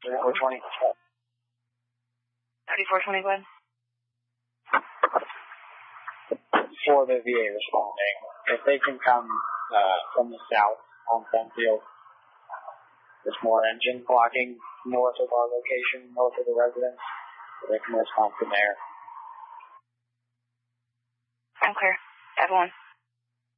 3420. 3420, go ahead. For the VA responding, if they can come from the south on Sunfield, there's more engine blocking north of our location, north of the residence. They can respond from there. I'm clear. Evelyn.